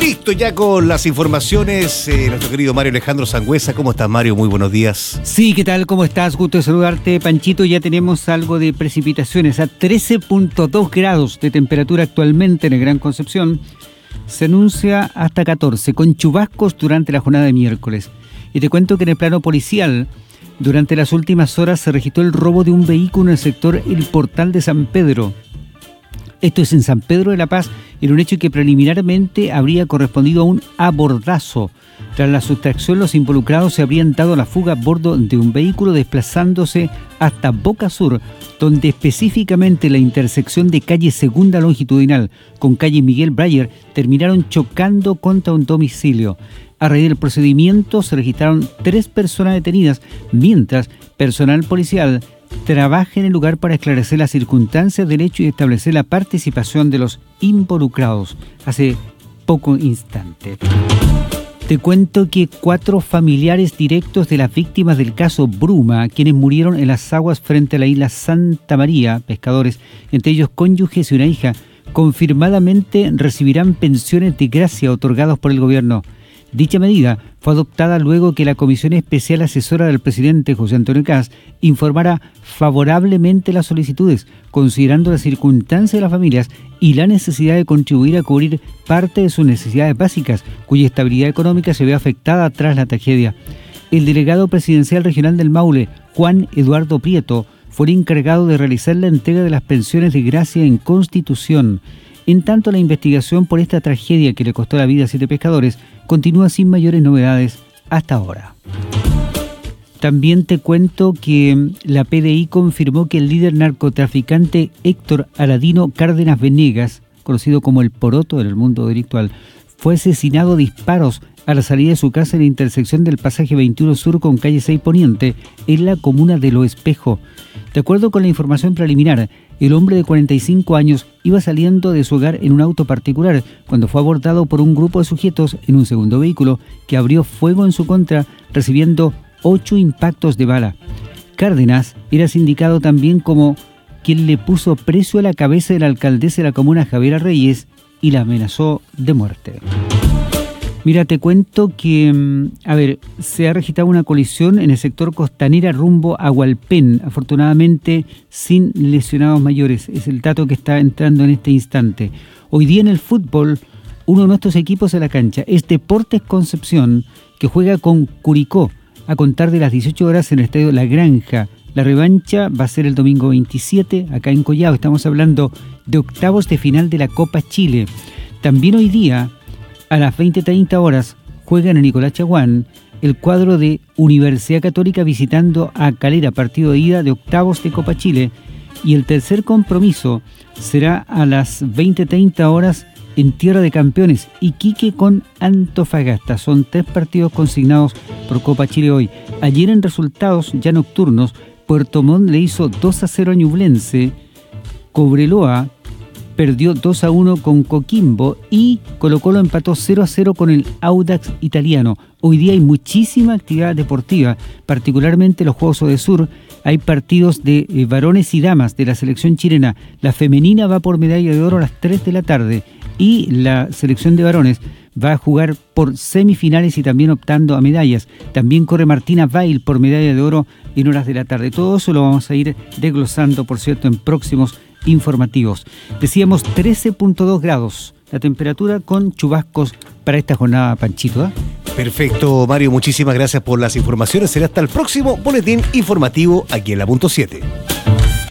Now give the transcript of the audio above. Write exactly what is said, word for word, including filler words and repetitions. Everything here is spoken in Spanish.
Listo ya con las informaciones, eh, nuestro querido Mario Alejandro Sangüesa. ¿Cómo estás, Mario? Muy buenos días. Sí, ¿qué tal? ¿Cómo estás? Gusto de saludarte, Panchito. Ya tenemos algo de precipitaciones a trece punto dos grados de temperatura actualmente en el Gran Concepción. Se anuncia hasta catorce, con chubascos durante la jornada de miércoles. Y te cuento que en el plano policial, durante las últimas horas se registró el robo de un vehículo en el sector El Portal de San Pedro. Esto es en San Pedro de la Paz, en un hecho que preliminarmente habría correspondido a un abordazo. Tras la sustracción, los involucrados se habrían dado la fuga a bordo de un vehículo, desplazándose hasta Boca Sur, donde específicamente la intersección de calle Segunda Longitudinal con calle Miguel Breyer terminaron chocando contra un domicilio. A raíz del procedimiento se registraron tres personas detenidas, mientras personal policial trabaja en el lugar para esclarecer las circunstancias del hecho y establecer la participación de los involucrados. Hace poco instante. Te cuento que cuatro familiares directos de las víctimas del caso Bruma, quienes murieron en las aguas frente a la isla Santa María, pescadores, entre ellos cónyuges y una hija, confirmadamente recibirán pensiones de gracia otorgadas por el gobierno. Dicha medida fue adoptada luego que la Comisión Especial Asesora del presidente José Antonio Kast informara favorablemente las solicitudes, considerando las circunstancias de las familias y la necesidad de contribuir a cubrir parte de sus necesidades básicas, cuya estabilidad económica se ve afectada tras la tragedia. El delegado presidencial regional del Maule, Juan Eduardo Prieto, fue el encargado de realizar la entrega de las pensiones de gracia en Constitución. En tanto, la investigación por esta tragedia que le costó la vida a siete pescadores continúa sin mayores novedades hasta ahora. También te cuento que la P D I confirmó que el líder narcotraficante Héctor Aladino Cárdenas Venegas, conocido como el Poroto en el mundo delictual, fue asesinado a disparos a la salida de su casa en la intersección del pasaje veintiuno Sur con calle seis Poniente, en la comuna de Lo Espejo. De acuerdo con la información preliminar, el hombre de cuarenta y cinco años iba saliendo de su hogar en un auto particular cuando fue abordado por un grupo de sujetos en un segundo vehículo que abrió fuego en su contra, recibiendo ocho impactos de bala. Cárdenas era sindicado también como quien le puso precio a la cabeza de la alcaldesa de la comuna, Javiera Reyes, y la amenazó de muerte. Mira, te cuento que, a ver, se ha registrado una colisión en el sector Costanera rumbo a Hualpén, afortunadamente sin lesionados mayores. Es el dato que está entrando en este instante. Hoy día en el fútbol, uno de nuestros equipos a la cancha es Deportes Concepción, que juega con Curicó a contar de las dieciocho horas en el estadio La Granja. La revancha va a ser el domingo veintisiete, acá en Collao. Estamos hablando de octavos de final de la Copa Chile. También hoy día, a las veinte treinta horas, juegan en Nicolás Chaguán el cuadro de Universidad Católica visitando a Calera, partido de ida de octavos de Copa Chile. Y el tercer compromiso será a las veinte treinta horas en Tierra de Campeones, Iquique con Antofagasta. Son tres partidos consignados por Copa Chile hoy. Ayer en resultados ya nocturnos, Puerto Montt le hizo dos a cero a Ñublense, Cobreloa perdió dos a uno con Coquimbo y Colo-Colo empató cero a cero con el Audax italiano. Hoy día hay muchísima actividad deportiva, particularmente los Juegos Odesur. Hay partidos de eh, varones y damas de la selección chilena. La femenina va por medalla de oro a las tres de la tarde y la selección de varones va a jugar por semifinales y también optando a medallas. También corre Martina Vail por medalla de oro en horas de la tarde. Todo eso lo vamos a ir desglosando, por cierto, en próximos informativos. Decíamos trece punto dos grados la temperatura con chubascos para esta jornada, Panchito, ¿eh? Perfecto, Mario, muchísimas gracias por las informaciones. Será hasta el próximo boletín informativo aquí en la punto siete.